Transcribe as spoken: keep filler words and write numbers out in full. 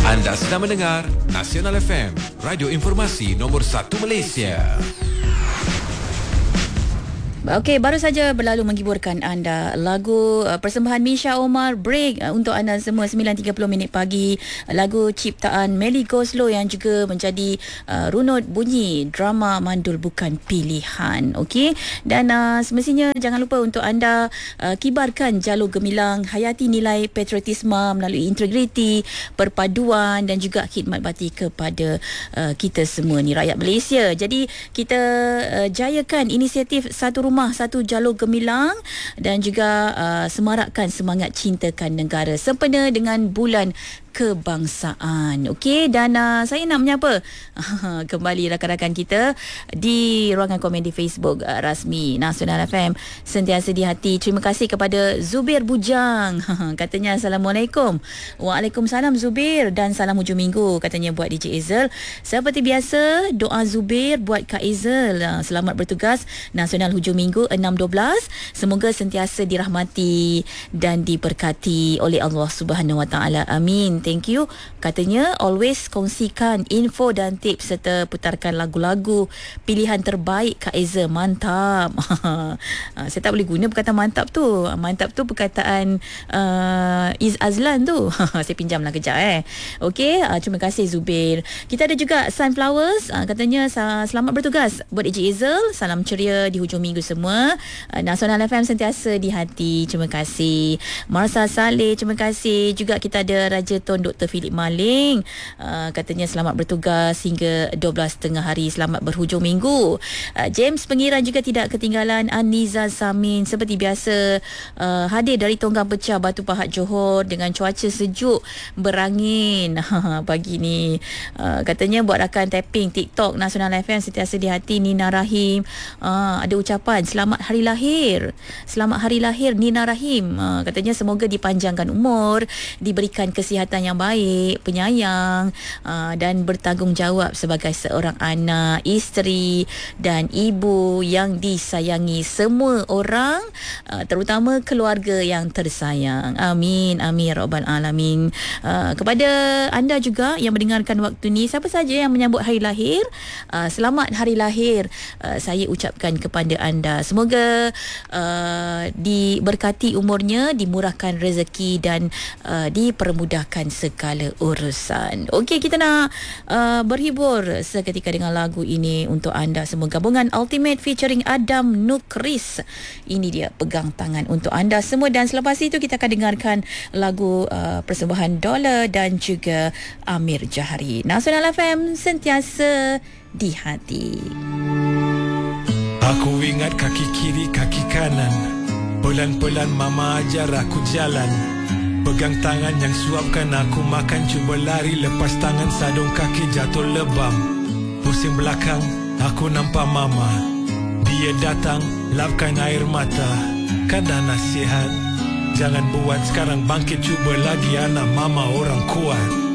Anda sedang mendengar Nasional F M, radio informasi nombor satu Malaysia. Okey, baru saja berlalu menghiburkan anda lagu uh, persembahan Misha Omar, Break, uh, untuk anda semua sembilan tiga puluh minit pagi. Lagu ciptaan Melly Goslow yang juga menjadi uh, runut bunyi drama Mandul Bukan Pilihan. Okey, dan uh, semestinya jangan lupa untuk anda uh, kibarkan jalur gemilang, hayati nilai patriotisme melalui integriti, perpaduan dan juga khidmat bakti kepada uh, kita semua ni rakyat Malaysia. Jadi kita uh, jayakan inisiatif Satu Rumah Satu Jalur Gemilang dan juga uh, semarakkan semangat cintakan negara sempena dengan bulan kebangsaan. Okey, dan uh, saya nak menyapa kembali rakan-rakan kita di ruangan komen di Facebook uh, rasmi Nasional F M, sentiasa di hati. Terima kasih kepada Zubir Bujang. Katanya Assalamualaikum. Waalaikumsalam Zubir, dan salam hujung minggu katanya buat D J Ezel. Seperti biasa, doa Zubir buat Kak Ezel. Uh, selamat bertugas Nasional hujung minggu enam dua belas. Semoga sentiasa dirahmati dan diberkati oleh Allah Subhanahu Wa Taala. Amin. Thank you. Katanya always kongsikan info dan tips serta putarkan lagu-lagu pilihan terbaik Kak Eza. Mantap. Saya tak boleh guna perkataan mantap tu. Mantap tu perkataan uh, Iz Azlan tu. Saya pinjamlah kejap eh. Okey, uh, terima kasih Zubir. Kita ada juga Sunflowers. Uh, katanya selamat bertugas buat D J Ezel. Salam ceria di hujung minggu semua. Uh, Nasional F M sentiasa di hati. Terima kasih. Marsa Saleh, terima kasih. Juga kita ada Raja Tun Doktor Philip Maling, uh, katanya selamat bertugas hingga dua belas tengah hari, selamat berhujung minggu. uh, James Pengiran juga tidak ketinggalan. Aniza Samin seperti biasa uh, hadir dari Tonggang Pecah, Batu Pahat, Johor dengan cuaca sejuk berangin pagi ni. uh, katanya buat rakan tapping TikTok Nasional F M sentiasa di hati. Nina Rahim uh, ada ucapan selamat hari lahir, selamat hari lahir Nina Rahim. uh, katanya semoga dipanjangkan umur, diberikan kesihatan yang baik, penyayang uh, dan bertanggungjawab sebagai seorang anak, isteri dan ibu yang disayangi semua orang, uh, terutama keluarga yang tersayang. Amin, amin rabbal alamin. Uh, kepada anda juga yang mendengarkan waktu ni, siapa saja yang menyambut hari lahir, uh, selamat hari lahir uh, saya ucapkan kepada anda. Semoga uh, diberkati umurnya, dimurahkan rezeki dan uh, dipermudahkan segala urusan. Okey, kita nak uh, berhibur seketika dengan lagu ini untuk anda semua. Gabungan Ultimate featuring Adam Nukris. Ini dia Pegang Tangan untuk anda semua, dan selepas itu kita akan dengarkan lagu uh, persembahan Dollar dan juga Amir Jahari. Nasional F M sentiasa di hati. Aku ingat kaki kiri kaki kanan, pelan-pelan mama ajar aku jalan. Pegang tangan yang suapkan aku makan, cuba lari lepas tangan sadung kaki jatuh lebam. Pusing belakang aku nampak mama, dia datang lapkan air mata. Kan dah nasihat, jangan buat sekarang, bangkit cuba lagi anak, mama orang kuat.